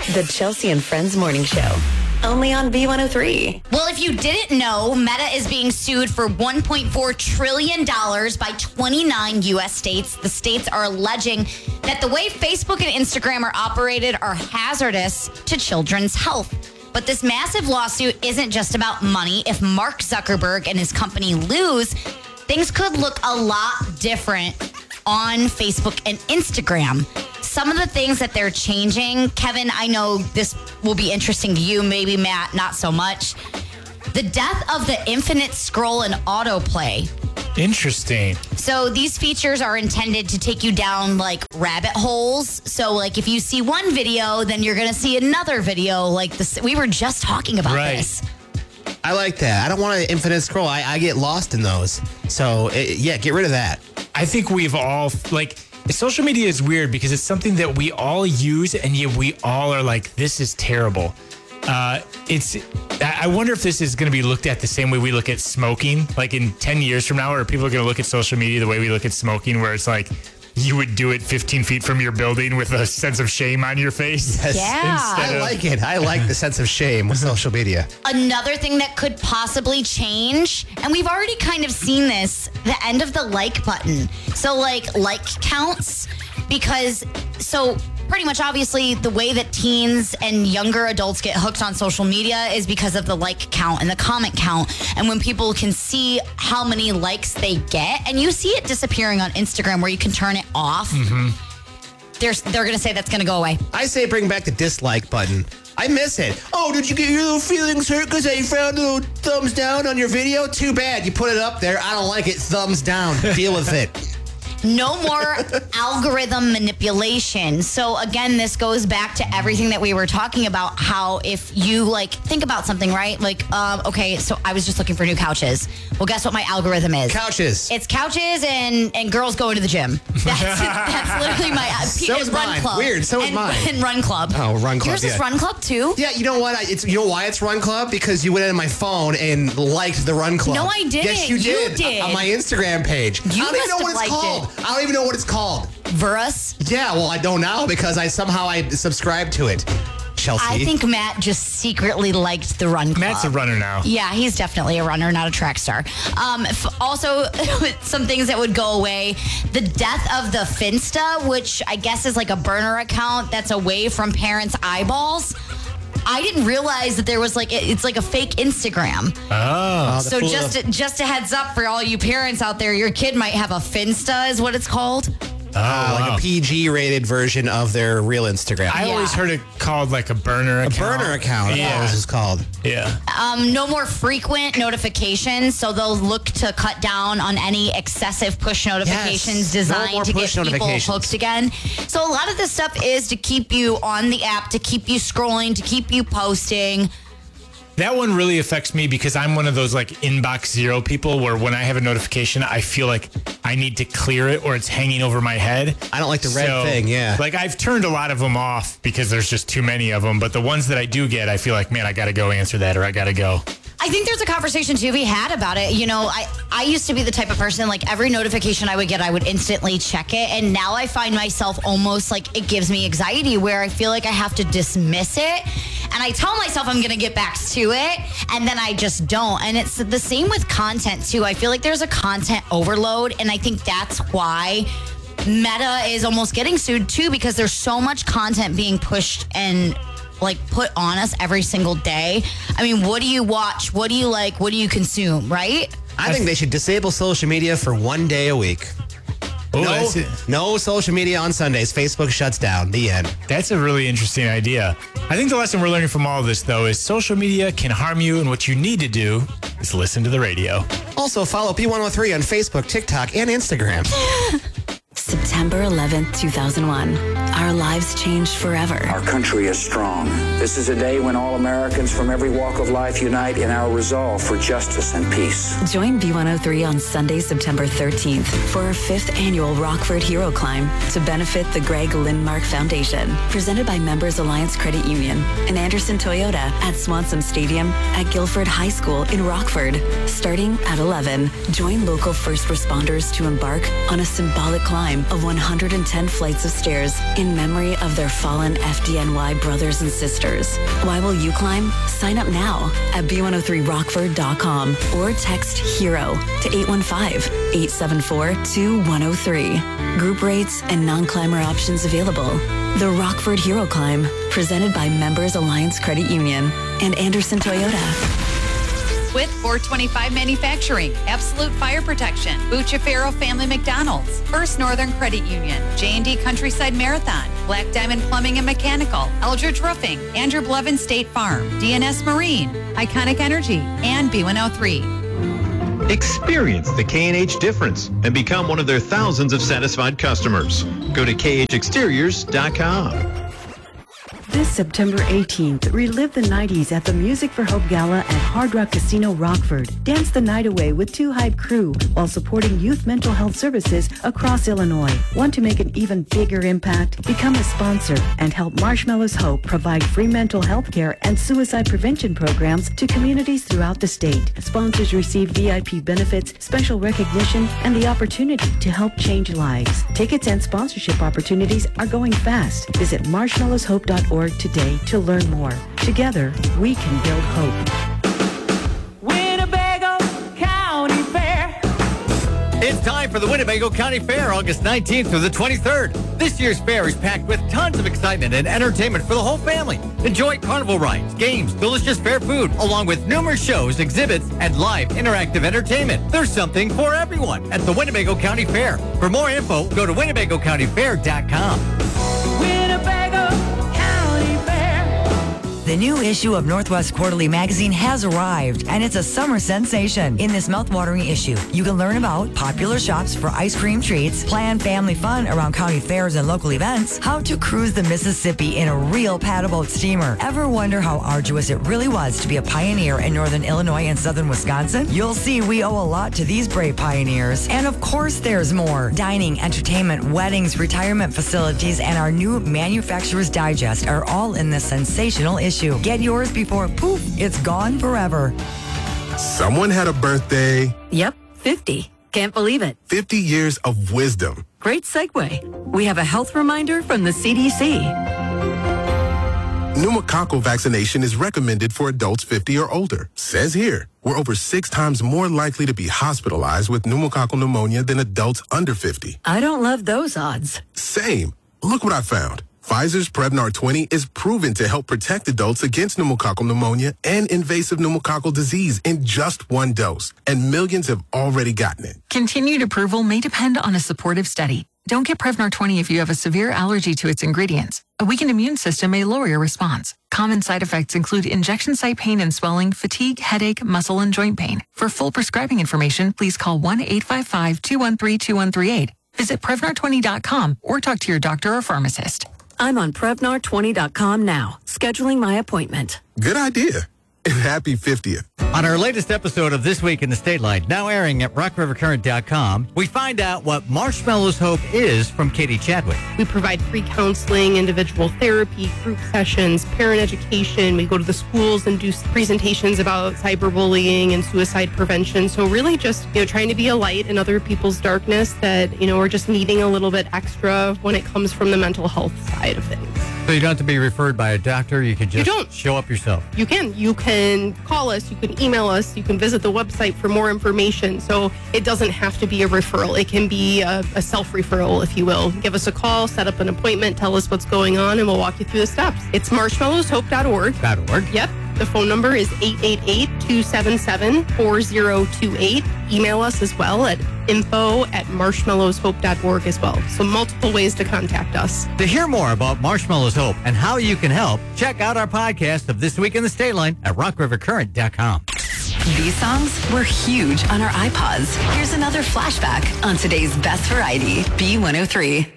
The Chelsea and Friends Morning Show. Only on B103. Well, if you didn't know, Meta is being sued for $1.4 trillion by 29 U.S. states. The states are alleging that the way Facebook and Instagram are operated are hazardous to children's health. But this massive lawsuit isn't just about money. If Mark Zuckerberg and his company lose, things could look a lot different on Facebook and Instagram. Some of the things that they're changing, Kevin, I know this will be interesting to you, maybe Matt, not so much. The death of the infinite scroll and autoplay. Interesting. So these features are intended to take you down like rabbit holes. So like if you see one video, then you're going to see another video like this. We were just talking about this. I like that. I don't want an infinite scroll. I get lost in those. So get rid of that. I think we've all social media is weird because it's something that we all use and yet we all are like, this is terrible. I wonder if this is going to be looked at the same way we look at smoking. Like in 10 years from now, are people going to look at social media the way we look at smoking, where it's like you would do it 15 feet from your building with a sense of shame on your face? Yes. Yeah. I like it. I like the sense of shame with social media. Another thing that could possibly change, and we've already kind of seen this, the end of the like button. So like counts, because pretty much obviously the way that teens and younger adults get hooked on social media is because of the like count and the comment count. And when people can see how many likes they get, and you see it disappearing on Instagram where you can turn it off, they're going to say that's going to go away. I say bring back the dislike button. I miss it. Oh, did you get your little feelings hurt because I found a little thumbs down on your video? Too bad. You put it up there. I don't like it. Thumbs down. Deal with it. No more algorithm manipulation. So again, this goes back to everything that we were talking about, how if you think about something, right? Okay, so I was just looking for new couches. Well, guess what my algorithm is? Couches. It's couches and girls going to the gym. That's literally my So is Run mine. Club. Weird. So is mine. And Run Club. Oh, Run Club. Yours is Run Club too? Yeah, you know what? You know why it's Run Club? Because you went into my phone and liked the Run Club. No, I didn't. Yes, you did. You did. On my Instagram page. You I don't even know must what have it's liked called. it. I don't even know what it's called. Verus? Yeah, well, I don't now because I subscribed to it. Chelsea. I think Matt just secretly liked the Run Club. Matt's a runner now. Yeah, he's definitely a runner, not a track star. Also, some things that would go away. The death of the Finsta, which I guess is like a burner account that's away from parents' eyeballs. I didn't realize that there was it's like a fake Instagram. Oh. So just a heads up for all you parents out there, your kid might have a Finsta is what it's called. Like a PG-rated version of their real Instagram. I always heard it called like a burner account. A burner account. Yeah. That was it's called. Yeah. No more frequent notifications, so they'll look to cut down on any excessive push notifications designed to get people hooked again. So a lot of this stuff is to keep you on the app, to keep you scrolling, to keep you posting. That one really affects me because I'm one of those inbox zero people where when I have a notification, I feel like I need to clear it or it's hanging over my head. I don't like the red thing, yeah. I've turned a lot of them off because there's just too many of them. But the ones that I do get, I feel like, man, I got to go answer that or I got to go. I think there's a conversation to be had about it. You know, I used to be the type of person, every notification I would get, I would instantly check it. And now I find myself almost it gives me anxiety where I feel like I have to dismiss it. And I tell myself I'm going to get back to it. And then I just don't. And it's the same with content too. I feel like there's a content overload. And I think that's why Meta is almost getting sued too, because there's so much content being pushed and put on us every single day. I mean, what do you watch? What do you like? What do you consume, right? I think they should disable social media for 1 day a week. No social media on Sundays. Facebook shuts down. The end. That's a really interesting idea. I think the lesson we're learning from all of this, though, is social media can harm you, and what you need to do is listen to the radio. Also, follow B103 on Facebook, TikTok, and Instagram. September 11th, 2001. Our lives changed forever. Our country is strong. This is a day when all Americans from every walk of life unite in our resolve for justice and peace. Join B103 on Sunday, September 13th for our 5th annual Rockford Hero Climb to benefit the Greg Lindmark Foundation. Presented by Members Alliance Credit Union and Anderson Toyota at Swanson Stadium at Guilford High School in Rockford. Starting at 11, join local first responders to embark on a symbolic climb of 110 flights of stairs in in memory of their fallen FDNY brothers and sisters. Why will you climb? Sign up now at b103rockford.com or text HERO to 815-874-2103. Group rates and non-climber options available. The Rockford Hero Climb, presented by Members Alliance Credit Union and Anderson Toyota. With 425 Manufacturing, Absolute Fire Protection, Bucciafero Family McDonald's, First Northern Credit Union, J&D Countryside Marathon, Black Diamond Plumbing and Mechanical, Eldridge Roofing, Andrew Blevin State Farm, DNS Marine, Iconic Energy, and B103. Experience the K&H difference and become one of their thousands of satisfied customers. Go to khexteriors.com. This September 18th, relive the 90s at the Music for Hope Gala at Hard Rock Casino Rockford. Dance the night away with Two Hype Crew while supporting youth mental health services across Illinois. Want to make an even bigger impact? Become a sponsor and help Marshmallows Hope provide free mental health care and suicide prevention programs to communities throughout the state. Sponsors receive VIP benefits, special recognition, and the opportunity to help change lives. Tickets and sponsorship opportunities are going fast. Visit marshmallowshope.org today to learn more. Together, we can build hope. Winnebago County Fair. It's time for the Winnebago County Fair, August 19th through the 23rd. This year's fair is packed with tons of excitement and entertainment for the whole family. Enjoy carnival rides, games, delicious fair food, along with numerous shows, exhibits, and live interactive entertainment. There's something for everyone at the Winnebago County Fair. For more info, go to WinnebagoCountyFair.com. Winnebago County Fair. The new issue of Northwest Quarterly magazine has arrived, and it's a summer sensation. In this mouthwatering issue, you can learn about popular shops for ice cream treats, plan family fun around county fairs and local events, how to cruise the Mississippi in a real paddleboat steamer. Ever wonder how arduous it really was to be a pioneer in northern Illinois and southern Wisconsin? You'll see we owe a lot to these brave pioneers. And of course, there's more. Dining, entertainment, weddings, retirement facilities, and our new Manufacturer's Digest are all in this sensational issue. Get yours before, poof, it's gone forever. Someone had a birthday. Yep, 50. Can't believe it. 50 years of wisdom. Great segue. We have a health reminder from the CDC. Pneumococcal vaccination is recommended for adults 50 or older. Says here, we're over 6 times more likely to be hospitalized with pneumococcal pneumonia than adults under 50. I don't love those odds. Same. Look what I found. Pfizer's Prevnar 20 is proven to help protect adults against pneumococcal pneumonia and invasive pneumococcal disease in just 1 dose, and millions have already gotten it. Continued approval may depend on a supportive study. Don't get Prevnar 20 if you have a severe allergy to its ingredients. A weakened immune system may lower your response. Common side effects include injection site pain and swelling, fatigue, headache, muscle, and joint pain. For full prescribing information, please call 1-855-213-2138. Visit Prevnar20.com or talk to your doctor or pharmacist. I'm on Prevnar20.com now, scheduling my appointment. Good idea. And happy 50th. On our latest episode of This Week in the State Line, now airing at RockRiverCurrent.com, we find out what Marshmallows Hope is from Katie Chadwick. We provide free counseling, individual therapy, group sessions, parent education. We go to the schools and do presentations about cyberbullying and suicide prevention. So really just, trying to be a light in other people's darkness that, are just needing a little bit extra when it comes from the mental health side of things. So you don't have to be referred by a doctor. You can just show up yourself. You can. You can call us. You can email us. You can visit the website for more information. So it doesn't have to be a referral. It can be a self-referral, if you will. Give us a call, set up an appointment, tell us what's going on, and we'll walk you through the steps. It's marshmallowshope.org. .org. Yep. The phone number is 888-277-4028. Email us as well at info@marshmallowshope.org as well. So multiple ways to contact us. To hear more about Marshmallows Hope and how you can help, check out our podcast of This Week in the State Line at RockRiverCurrent.com. These songs were huge on our iPods. Here's another flashback on today's Best Variety, B103.